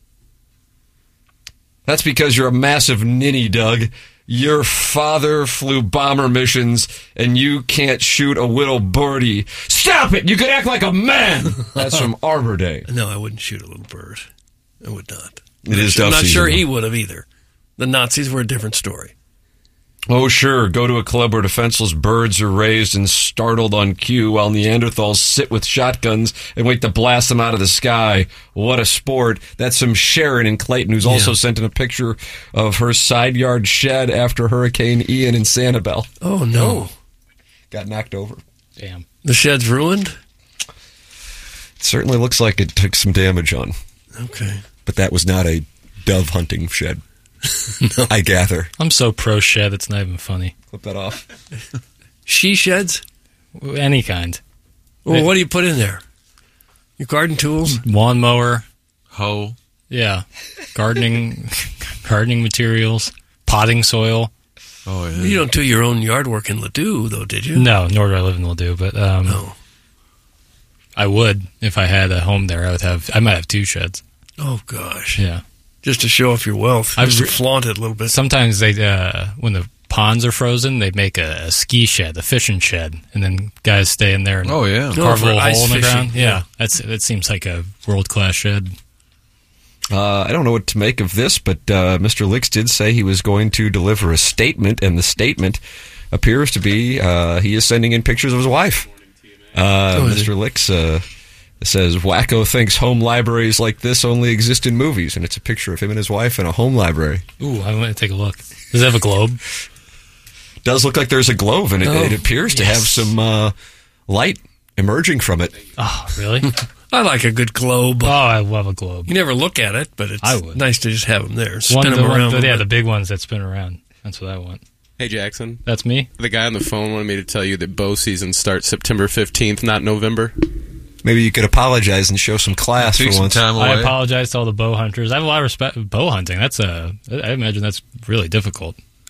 That's because you're a massive ninny, Doug. Your father flew bomber missions, and you can't shoot a little birdie. Stop it! You could act like a man! That's from Arbor Day. No, I wouldn't shoot a little bird. I would not. It is I'm dove not season, sure though. he would have either. The Nazis were a different story. Oh, sure. Go to a club where defenseless birds are raised and startled on cue while Neanderthals sit with shotguns and wait to blast them out of the sky. What a sport. That's from Sharon in Clayton, who's also Yeah. sent in a picture of her side yard shed after Hurricane Ian in Sanibel. Oh, no. Got knocked over. Damn. The shed's ruined? It certainly looks like it took some damage on. Okay. But that was not a dove hunting shed. No. I gather. I'm so pro shed, it's not even funny. Clip that off. She sheds? Any kind. Well, what do you put in there? Your garden tools? Lawnmower. Hoe. Yeah. Gardening gardening materials. Potting soil. Oh, yeah. You don't do your own yard work in Ladue, though, did you? No, nor do I live in Ladue, but um, Oh. I would if I had a home there. I would have. I might have two sheds. Oh, gosh. Yeah. Just to show off your wealth. I've Just to re- flaunt it a little bit. Sometimes they, uh, when the ponds are frozen, they make a, a ski shed, a fishing shed, and then guys stay in there and Oh, yeah. carve for a little ice hole in the fishing, ground. yeah. Yeah, that's that seems like a world class shed. Uh, I don't know what to make of this, but uh, Mister Licks did say he was going to deliver a statement, and the statement appears to be uh, he is sending in pictures of his wife. Uh, Oh, is Mister Licks uh, says, Wacko thinks home libraries like this only exist in movies, and it's a picture of him and his wife in a home library. Ooh, I want to take a look. Does it have a globe? Does look like there's a globe, and it, Oh, it appears to yes. have some uh, light emerging from it. Oh, really? I like a good globe. Oh, I love a globe. You never look at it, but it's I would. nice to just have them there. Spin One, them the, one, around. a the, little yeah, bit. the big ones that spin around. That's what I want. Hey, Jackson. That's me. The guy on the phone wanted me to tell you that bow season starts September fifteenth, not November. Maybe you could apologize and show some class Take for some once. time I away. apologize to all the bow hunters. I have a lot of respect for bow hunting. That's a. I imagine that's really difficult.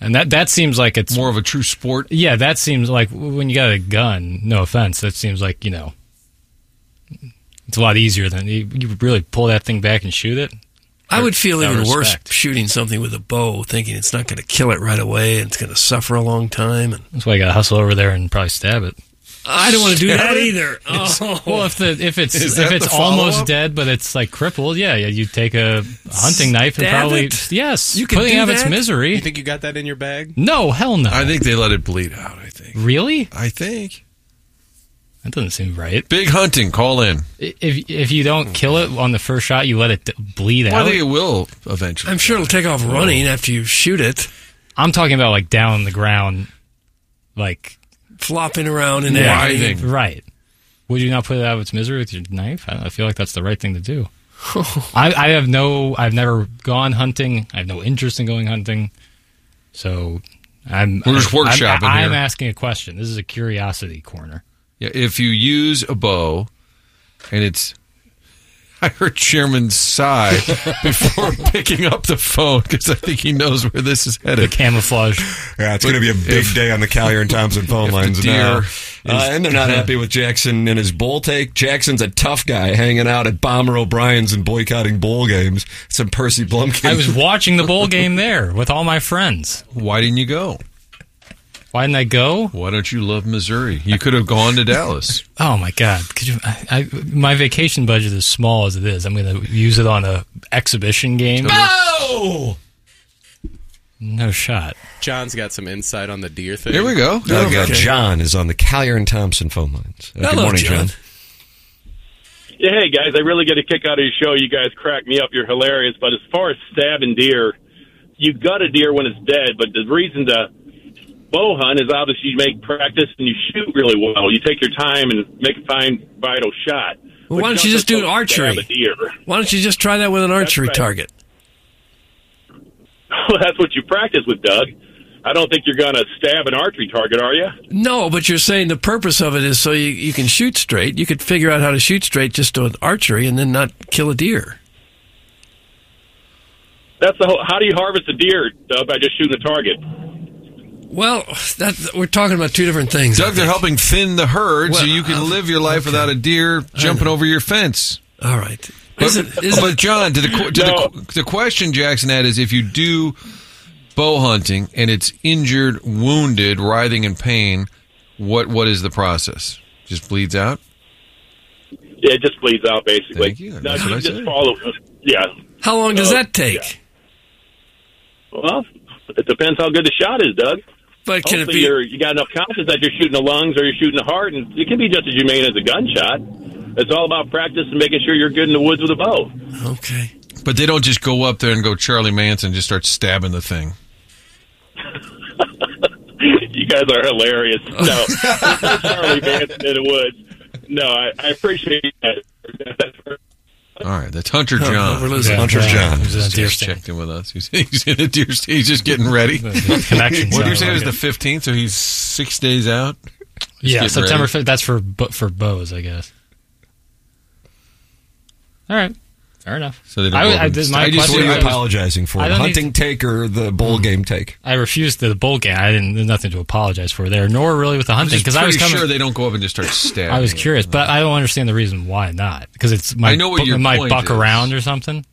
And that that seems like it's more of a true sport. Yeah, that seems like when you got a gun. No offense, that seems like you know, it's a lot easier than you, you really pull that thing back and shoot it. I would feel Out of even worse respect. shooting something with a bow, thinking it's not going to kill it right away and it's going to suffer a long time. And That's why you got to hustle over there and probably stab it. I don't want to do that either. Oh. Well, if the if it's Is if that it's the follow-up? almost dead, but it's like crippled, yeah, yeah, you take a hunting knife and Stab probably it? yes, You can putting do out its that? misery. You think you got that in your bag? No, hell no. I think they let it bleed out. I think. Really? I think. That doesn't seem right. Big hunting. Call in. If if you don't kill it on the first shot, you let it d- bleed Well, I out. think it will eventually. I'm sure it'll take off running after you shoot it, I'm talking about like down on the ground, like flopping around in Yeah, agony. Writhing. right. Would you not put it out of its misery with your knife? I, I feel like that's the right thing to do. I, I have no. I've never gone hunting. I have no interest in going hunting. So I'm. We're just I'm- workshopping I'm, I'm here. asking a question. This is a curiosity corner. Yeah, if you use a bow, and it's. I heard Chairman sigh before picking up the phone because I think he knows where this is The headed. camouflage. Yeah, it's going to be a big if- day on the Callier and Thompson phone if the lines deer now. is- Uh, and they're not happy with Jackson and his bull take. Jackson's a tough guy hanging out at Bomber O'Brien's and boycotting bowl games. Some Percy Blumkin. I was watching the bowl game there with all my friends. Why didn't you go? Why didn't I go? Why don't you love Missouri? You could have gone to Dallas. Oh my God! Could you? I, I, my vacation budget is small as it is. I'm going to use it on a exhibition game. Oh! No shot. John's got some insight on the deer thing. Here we go. Uh, Okay. John is on the Callier and Thompson phone lines. Uh, good Hello, morning, John. John. Yeah, hey guys, I really get a kick out of your show. You guys crack me up. You're hilarious. But as far as stabbing deer, you gut a deer when it's dead. But the reason to bow hunt is obviously you make practice and you shoot really well. You take your time and make a fine, vital shot. Well, why But don't you just do stab archery? a deer. Why don't you just try that with an archery right. target? Well, that's what you practice with, Doug. I don't think you're going to stab an archery target, are you? No, but you're saying the purpose of it is so you, you can shoot straight. You could figure out how to shoot straight just with archery and then not kill a deer. That's the whole, how do you harvest a deer, Doug, by just shooting a target? Well, that we're talking about two different things. I Doug, they're think. helping thin the herd so Well, you can uh, live your life okay. without a deer jumping over your fence. All right. But, Isn't, isn't, but John, to the, qu- to No. the the question Jackson had is if you do bow hunting and it's injured, wounded, writhing in pain, what what is the process? Just bleeds out? Yeah, it just bleeds out, basically. Thank you. No, That's you what I just said. follow. Yeah. how long does Uh, that take? Well, it depends how good the shot is, Doug. But can it Hopefully be? you're, you got enough confidence that you're shooting the lungs or you're shooting the heart, and it can be just as humane as a gunshot. It's all about practice and making sure you're good in the woods with a bow. Okay. But they don't just go up there and go Charlie Manson and just start stabbing the thing. You guys are hilarious. No, there's no Charlie Manson in the woods. No, I, I appreciate that. All right, that's Hunter Oh, John. we're losing Yeah, Hunter yeah, John. he was in a Just deer stand. checked in with us. He's, he's in a deer stand. He's just getting ready. Connections. What did you say? It sound was like the fifteenth, so he's six days out? Yeah, getting September ready. fifth. That's for bo- for bows, I guess. All right, fair enough. So they don't I, go I over did and my I just- What question. are you I, was- apologizing for? I The don't hunting need- take or the bowl game take? I refused the bowl game. I didn't. There's nothing to apologize for there, nor really with the I'm hunting just because I was pretty coming. sure they don't go up and just start stabbing. I was it. curious, but I don't understand the reason why not. Because it's my I know what your might point buck is. around or something.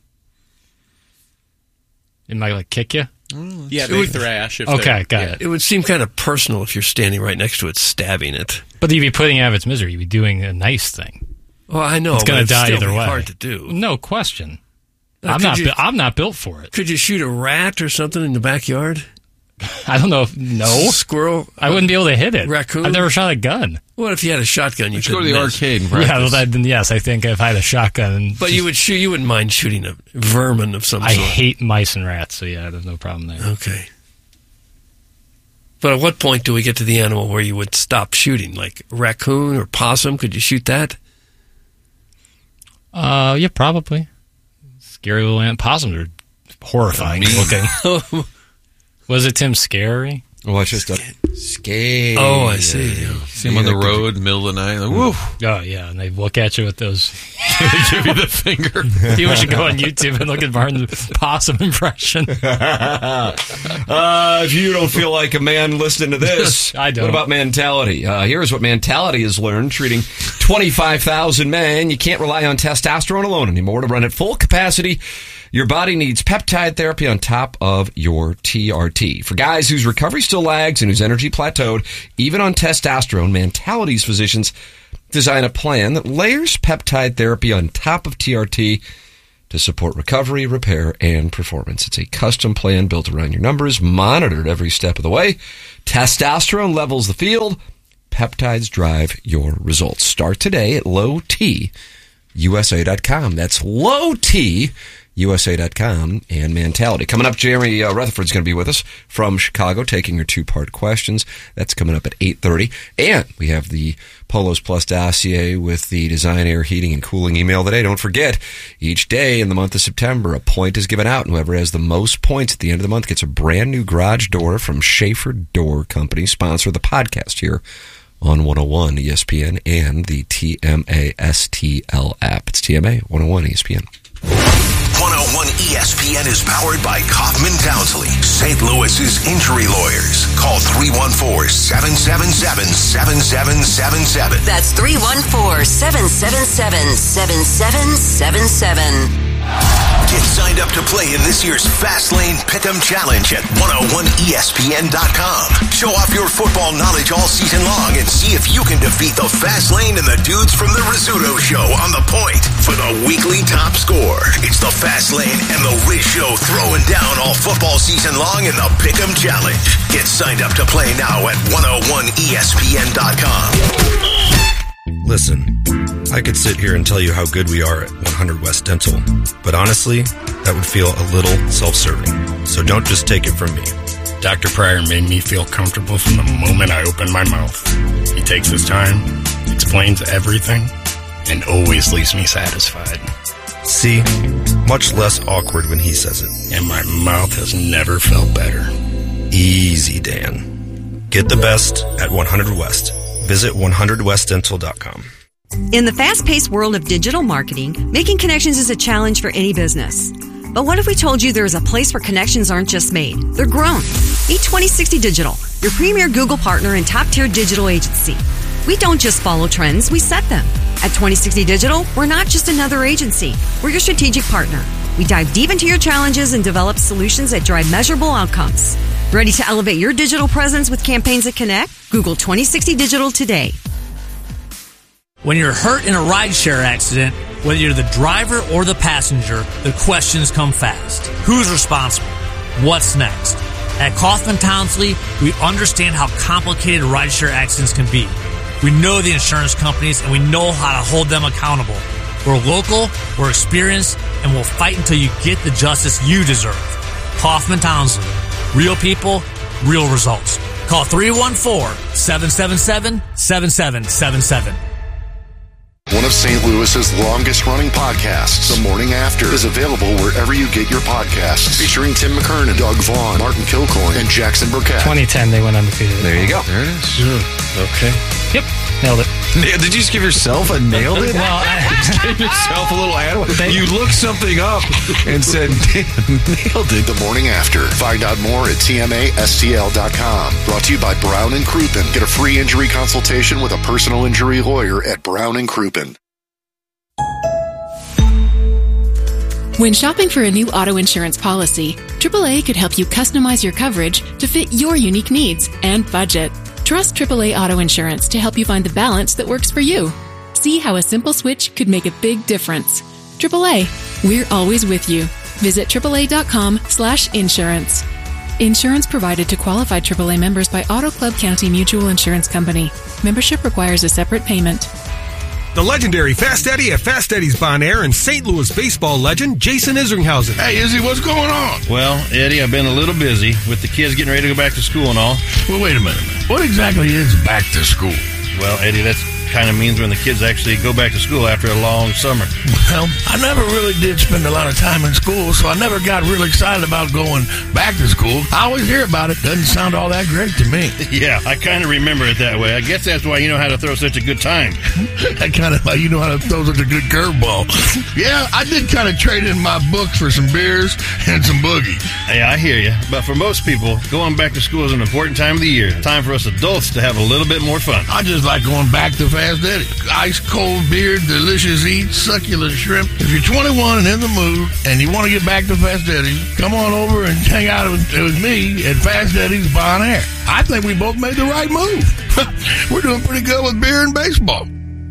It might like kick you. Yeah, they thrash. If Okay, they're- got yeah. it. It would seem kind of personal if you're standing right next to it, stabbing it. But you'd be putting it out of its misery. You'd be doing a nice thing. Well, I know It's going but to die still either be way. Hard to do. No question. Now, I'm could not. you- bu- I'm not built for it. Could you shoot a rat or something in the backyard? I don't know. If, no, Squirrel? I wouldn't be able to hit it. Raccoon? I've never shot a gun. What if you had a shotgun? You Let's could go to the arcade and practice. Yeah, well, that, then yes, I think if I had a shotgun. And But just- you would shoot. You wouldn't mind shooting a vermin of some I sort. hate mice and rats, so yeah, there's no problem there. Okay. But at what point do we get to the animal where you would stop shooting? Like raccoon or possum? Could you shoot that? Uh, yeah, probably. Scary little ant. Possums are horrifying looking. Was it Tim scary? Well, it's just a skate. Oh, I see. See him on the road, middle of the night. Like, woo. Oh, yeah, and they look at you with those. They give you the finger. You should go on YouTube and look at Barnes' possum impression. uh, if you don't feel like a man listening to this, I don't. What about mentality? Uh, here's what mentality has learned. Treating twenty-five thousand men, you can't rely on testosterone alone anymore to run at full capacity. Your body needs peptide therapy on top of your T R T. For guys whose recovery still lags and whose energy plateaued, even on testosterone, Mentality's physicians design a plan that layers peptide therapy on top of T R T to support recovery, repair, and performance. It's a custom plan built around your numbers, monitored every step of the way. Testosterone levels the field. Peptides drive your results. Start today at low t u s a dot com. That's low t u s a dot com and Mentality. Coming up, Jeremy uh, Rutherford's going to be with us from Chicago, taking your two-part questions. That's coming up at eight thirty. And we have the Polos Plus dossier with the Design, Air, Heating, and Cooling email today. Don't forget, each day in the month of September, a point is given out, and whoever has the most points at the end of the month gets a brand new garage door from Schaefer Door Company, sponsor of the podcast here on one oh one E S P N and the T M A S T L app. It's T M A one oh one E S P N. one oh one E S P N is powered by Kaufman Townsley, Saint Louis's injury lawyers. Call three one four, seven seven seven, seven seven seven seven. That's three one four, seven seven seven, seven seven seven seven. Get signed up to play in this year's Fastlane Pick'em Challenge at one oh one E S P N dot com. Show off your football knowledge all season long and see if you can defeat the Fastlane and the dudes from the Rizzuto Show on the point for the weekly top score. It's the Fastlane and the Riz Show throwing down all football season long in the Pick'em Challenge. Get signed up to play now at one oh one E S P N dot com. Listen, I could sit here and tell you how good we are at one hundred West Dental, but honestly, that would feel a little self-serving. So don't just take it from me. Doctor Pryor made me feel comfortable from the moment I opened my mouth. He takes his time, explains everything, and always leaves me satisfied. See? Much less awkward when he says it. And my mouth has never felt better. Easy, Dan. Get the best at one hundred West. Visit one hundred west dental dot com. In the fast-paced world of digital marketing, making connections is a challenge for any business. But what if we told you there is a place where connections aren't just made, they're grown? Meet twenty sixty Digital, your premier Google partner and top-tier digital agency. We don't just follow trends, we set them. At twenty sixty Digital, we're not just another agency. We're your strategic partner. We dive deep into your challenges and develop solutions that drive measurable outcomes. Ready to elevate your digital presence with campaigns that connect? Google twenty sixty Digital today. When you're hurt in a rideshare accident, whether you're the driver or the passenger, the questions come fast. Who's responsible? What's next? At Kaufman Townsley, we understand how complicated rideshare accidents can be. We know the insurance companies and we know how to hold them accountable. We're local, we're experienced, and we'll fight until you get the justice you deserve. Kaufman Townsley. Real people, real results. Call three one four, seven seven seven, seven seven seven seven. One of Saint Louis's longest-running podcasts, The Morning After, is available wherever you get your podcasts. Featuring Tim McKernan, Doug Vaughn, Martin Kilcoyne, and Jackson Burkett. twenty ten, they went undefeated. There you go. There it is. Yeah. Okay. Yep. Nailed it. Did you just give yourself a nailed it? Well, I just gave yourself a little ad. You looked something up and said, nailed it. The Morning After. Find out more at T M A S T L dot com. Brought to you by Brown and Crouppen. Get a free injury consultation with a personal injury lawyer at Brown and Crouppen. When shopping for a new auto insurance policy, triple A could help you customize your coverage to fit your unique needs and budget. Trust triple A Auto Insurance to help you find the balance that works for you. See how a simple switch could make a big difference. triple A, we're always with you. Visit triple A dot com slash insurance. Insurance provided to qualified triple A members by Auto Club County Mutual Insurance Company. Membership requires a separate payment. The legendary Fast Eddie at Fast Eddie's Bon Air and Saint Louis baseball legend Jason Isringhausen. Hey, Izzy, what's going on? Well, Eddie, I've been a little busy with the kids getting ready to go back to school and all. Well, wait a minute, man. What exactly is back to school? Well, Eddie, that's kind of means when the kids actually go back to school after a long summer. Well, I never really did spend a lot of time in school, so I never got really excited about going back to school. I always hear about it. Doesn't sound all that great to me. Yeah, I kind of remember it that way. I guess that's why you know how to throw such a good time. I kind of, you know how to throw such a good curveball. Yeah, I did kind of trade in my books for some beers and some boogie. Yeah, I hear you. But for most people, going back to school is an important time of the year. Time for us adults to have a little bit more fun. I just like going back to Fast Eddie. Ice cold beer, delicious eats, succulent shrimp. If you're twenty-one and in the mood and you want to get back to Fast Eddie, come on over and hang out with, with me at Fast Eddie's Bon Air. I think we both made the right move. We're doing pretty good with beer and baseball.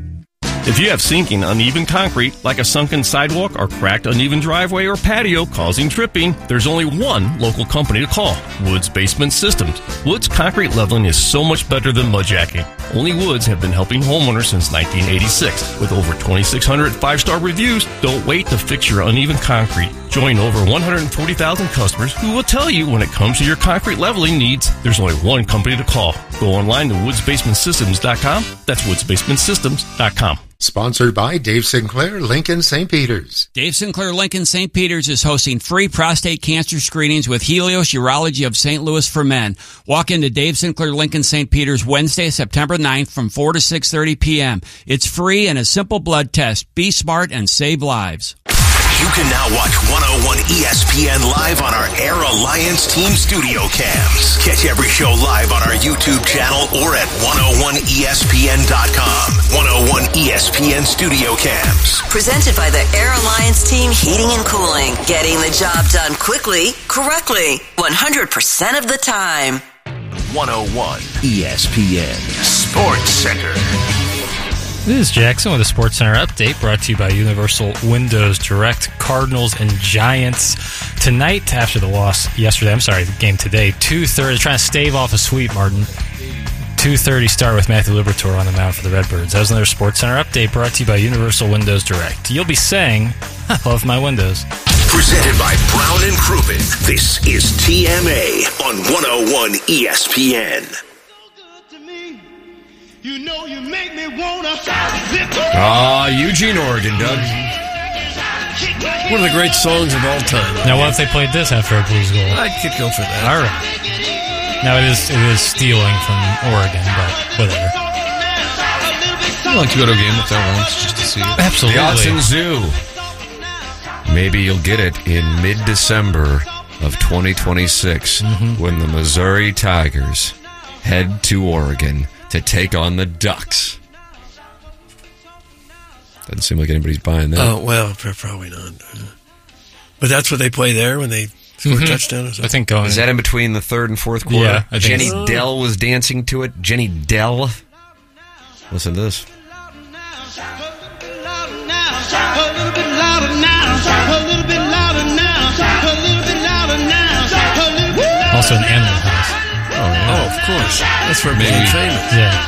If you have sinking, uneven concrete, like a sunken sidewalk or cracked, uneven driveway or patio causing tripping, there's only one local company to call, Woods Basement Systems. Woods concrete leveling is so much better than mudjacking. Only Woods have been helping homeowners since nineteen eighty-six. With over twenty-six hundred five-star reviews, don't wait to fix your uneven concrete. Join over one hundred forty thousand customers who will tell you when it comes to your concrete leveling needs, there's only one company to call. Go online to woods basement systems dot com. That's woods basement systems dot com. Sponsored by Dave Sinclair, Lincoln Saint Peters. Dave Sinclair Lincoln Saint Peters is hosting free prostate cancer screenings with Helios Urology of Saint Louis for men. Walk into Dave Sinclair Lincoln Saint Peters Wednesday, September ninth from four to six thirty p.m. It's free and a simple blood test. Be smart and save lives. You can now watch one oh one E S P N live on our Air Alliance Team Studio Cams. Catch every show live on our YouTube channel or at one oh one E S P N dot com. one oh one E S P N Studio Cams. Presented by the Air Alliance Team Heating and Cooling. Getting the job done quickly, correctly, one hundred percent of the time. one oh one E S P N Sports Center. This is Jackson with a Sports Center update brought to you by Universal Windows Direct. Cardinals and Giants tonight after the loss yesterday. I'm sorry, the game today. two thirty, trying to stave off a sweep, Martin. two thirty start with Matthew Liberatore on the mound for the Redbirds. That was another Sports Center update brought to you by Universal Windows Direct. You'll be saying, I love my windows. Presented by Brown and Crouppen. This is T M A on one oh one E S P N. You know you make me wanna Ah, uh, Eugene, Oregon, Doug. One of the great songs of all time. Now, what if they played this after a Blues goal? I could go for that. All right. Now, it is it is stealing from Oregon, but whatever. I'd like to go to a game with that once just to see it. Absolutely. The Autzen Zoo. Maybe you'll get it in mid-December of twenty twenty-six mm-hmm. when the Missouri Tigers head to Oregon to take on the Ducks. Doesn't seem like anybody's buying that. Oh, well, probably not. But that's what they play there when they score mm-hmm. a touchdown or something? I think going... Is that in between the third and fourth quarter? Yeah. I think Jenny so. Dell was dancing to it. Jenny Dell. Listen to this. Also an Animal House. Oh, yeah. Oh, of course. That's where maybe famous. Yeah.